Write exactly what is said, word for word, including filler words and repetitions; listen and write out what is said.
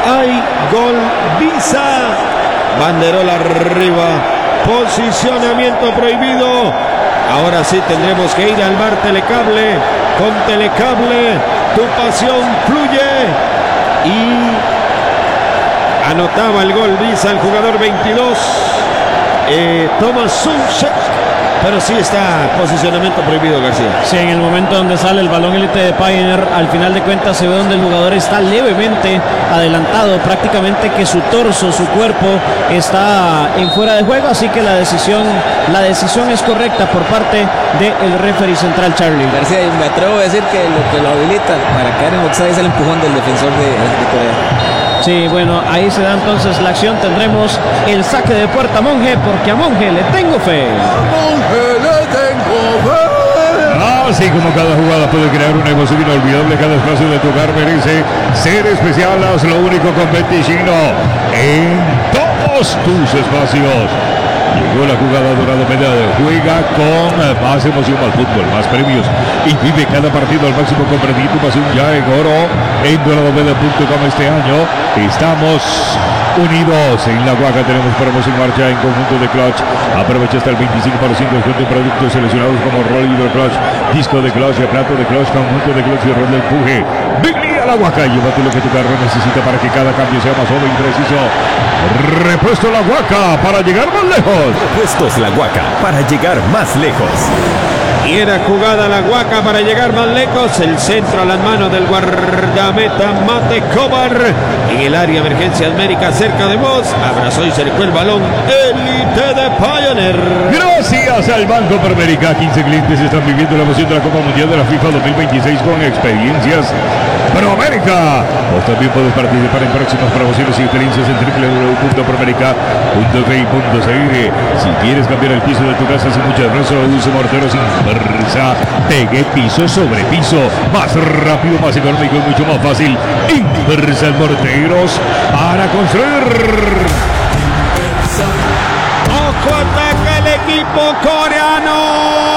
hay gol Visa. Banderola arriba. Posicionamiento prohibido. Ahora sí tendremos que ir al bar Telecable. Con Telecable, tu pasión fluye. Y anotaba el gol Visa, el jugador veintidós. Eh, Thomas Sunchek. Pero sí está posicionamiento prohibido, García. Sí, en el momento donde sale el balón élite de Pioneer, al final de cuentas se ve donde el jugador está levemente adelantado, prácticamente que su torso, su cuerpo está en fuera de juego, así que la decisión, la decisión es correcta por parte del referee central, Charlie. García, me atrevo a decir que lo que lo habilita para caer en offside es el empujón del defensor de, de Corea. Sí, bueno, ahí se da entonces la acción. Tendremos el saque de puerta a Monje, porque a Monje le tengo fe. A Monje le tengo fe. Así como cada jugada puede crear una emoción inolvidable, cada espacio de tu hogar merece ser especial. Haz lo único con Beticino en todos tus espacios. Llegó la jugada Dorado Medellín. Juega con más emoción al fútbol, más premios y vive cada partido al máximo. Comprendí tu pasión ya en oro en dorado media punto com. Este año estamos unidos. En La Guaca tenemos promoción en marcha en conjunto de Clutch. Aprovecha hasta el veinticinco por ciento de descuento en productos seleccionados como Roll Hydro Clutch, disco de Clutch, plato de Clutch, conjunto de Clutch y rol de empuje. Ven a La Guaca, llévate lo que tu carro necesita para que cada cambio sea más obvio y preciso. Repuesto La Guaca para llegar más lejos. Repuestos La Guaca para llegar más lejos. Y era jugada La Guaca para llegar más lejos. El centro a las manos del guardameta Mate Cobar. En el área emergencia América cerca de vos. Abrazó y cercó el balón. Élite de Pioneer. Gracias al Banco Promérica. quince clientes están viviendo la emoción de la Copa Mundial de la FIFA dos mil veintiséis con experiencias Promérica. Vos también puedes participar en próximas promociones y experiencias en doble u doble u doble u punto promérica punto f i punto c r. Si quieres cambiar el piso de tu casa sin mucho esfuerzo, uso mortero sin fuerza. Pegue piso sobre piso. Más rápido, más económico y mucho más fácil. Inversal Morteros para construir. Ojo, ataca el equipo coreano.